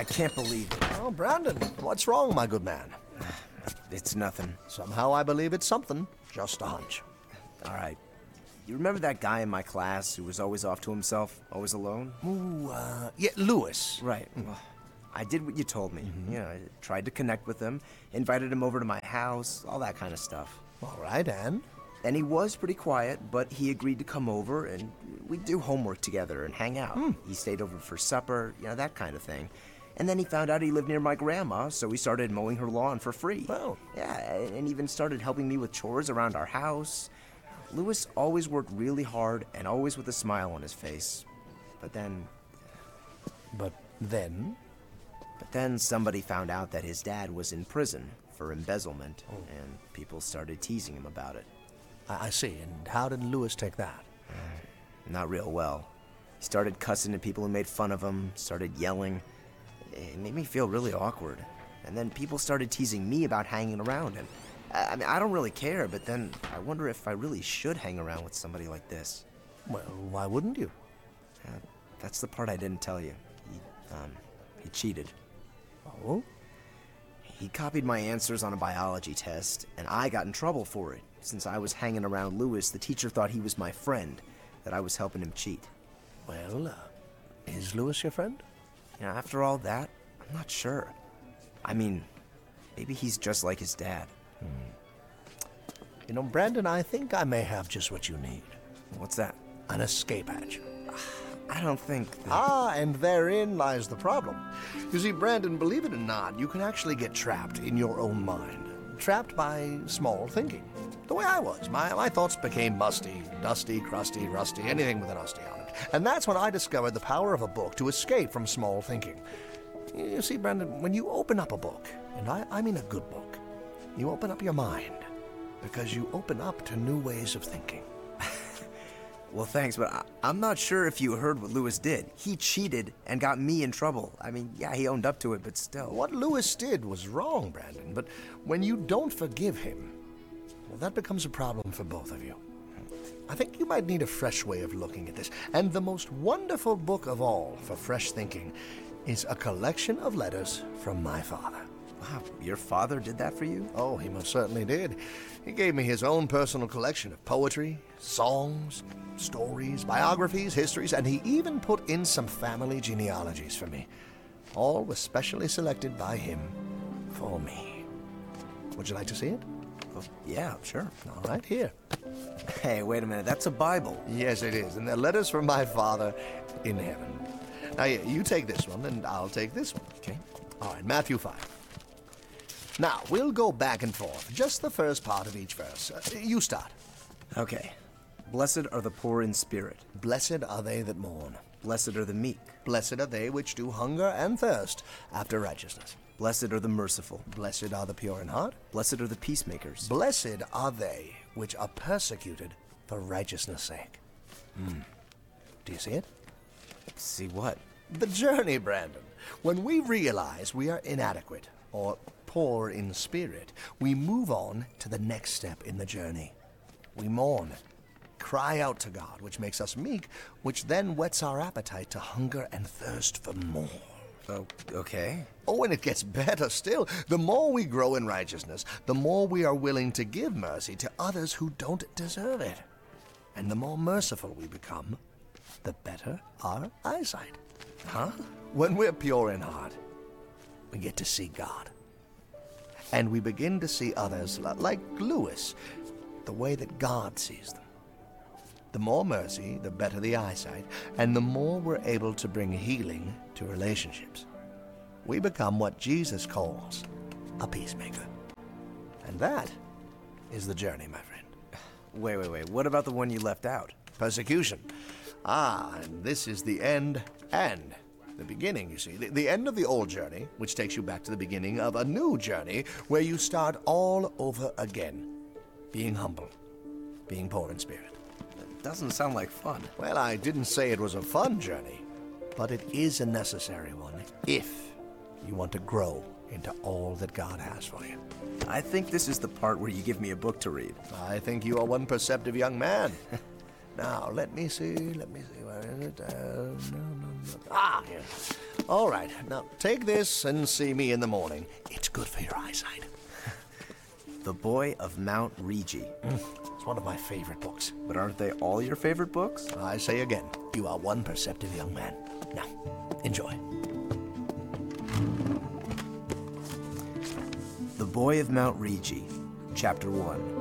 I can't believe it. Oh, Brandon, what's wrong, my good man? It's nothing. Somehow I believe it's something. Just a hunch. All right. You remember that guy in my class who was always off to himself, always alone? Ooh, yeah, Lewis. Right. Well, I did what you told me. You know, I tried to connect with him, invited him over to my house, all that kind of stuff. All right, and? And he was pretty quiet, but he agreed to come over and we'd do homework together and hang out. He stayed over for supper, you know, that kind of thing. And then he found out he lived near my grandma, so he started mowing her lawn for free. Wow. Yeah, and even started helping me with chores around our house. Lewis always worked really hard and always with a smile on his face. But then somebody found out that his dad was in prison for embezzlement, and people started teasing him about it. I see. And how did Lewis take that? Not real well. He started cussing at people who made fun of him, started yelling. It made me feel really awkward. And then people started teasing me about hanging around him. I mean, I don't really care, but then I wonder if I really should hang around with somebody like this. Well, why wouldn't you? That's the part I didn't tell you. He cheated. Oh? He copied my answers on a biology test, and I got in trouble for it. Since I was hanging around Lewis, the teacher thought he was my friend, that I was helping him cheat. Well, is Lewis your friend? You know, after all that, I'm not sure. I mean, maybe he's just like his dad. You know, Brandon, I think I may have just what you need. What's that? An escape hatch. I don't think that... And therein lies the problem. You see, Brandon, believe it or not, you can actually get trapped in your own mind. Trapped by small thinking. The way I was. My thoughts became musty, dusty, crusty, rusty, anything with an usty on it. And that's when I discovered the power of a book to escape from small thinking. You see, Brandon, when you open up a book, and I mean a good book, you open up your mind. Because you open up to new ways of thinking. Well, thanks, but I'm not sure if you heard what Lewis did. He cheated and got me in trouble. I mean, yeah, he owned up to it, but still. What Lewis did was wrong, Brandon, but when you don't forgive him, well, that becomes a problem for both of you. I think you might need a fresh way of looking at this. And the most wonderful book of all for fresh thinking is a collection of letters from my father. Wow, your father did that for you? Oh, he most certainly did. He gave me his own personal collection of poetry, songs, stories, biographies, histories, and he even put in some family genealogies for me. All were specially selected by him for me. Would you like to see it? Oh, yeah, sure. All right, here. Hey, wait a minute. That's a Bible. Yes, it is, and they're letters from my father in heaven. Now, you take this one, and I'll take this one. Okay. All right, Matthew 5. Now, we'll go back and forth, just the first part of each verse. You start. Okay. Blessed are the poor in spirit. Blessed are they that mourn. Blessed are the meek. Blessed are they which do hunger and thirst after righteousness. Blessed are the merciful. Blessed are the pure in heart. Blessed are the peacemakers. Blessed are they which are persecuted for righteousness' sake. Do you see it? See what? The journey, Brandon. When we realize we are inadequate or poor in spirit, we move on to the next step in the journey. We mourn, cry out to God, which makes us meek, which then whets our appetite to hunger and thirst for more. Oh, okay. Oh, and it gets better still. The more we grow in righteousness, the more we are willing to give mercy to others who don't deserve it. And the more merciful we become, the better our eyesight. Huh? When we're pure in heart, we get to see God. And we begin to see others like Lewis, the way that God sees them. The more mercy, the better the eyesight, and the more we're able to bring healing to relationships. We become what Jesus calls a peacemaker. And that is the journey, my friend. Wait. What about the one you left out? Persecution. And this is the end and the beginning, you see. The end of the old journey, which takes you back to the beginning of a new journey where you start all over again. Being humble. Being poor in spirit. Doesn't sound like fun. Well, I didn't say it was a fun journey, but it is a necessary one if you want to grow into all that God has for you. I think this is the part where you give me a book to read. I think you are one perceptive young man. Now, let me see. Where is it? Ah, here. All right. Now, take this and see me in the morning. It's good for your eyesight. The Boy of Mount Rigi. It's one of my favorite books. But aren't they all your favorite books? I say again, you are one perceptive young man. Now, enjoy. The Boy of Mount Rigi, Chapter 1.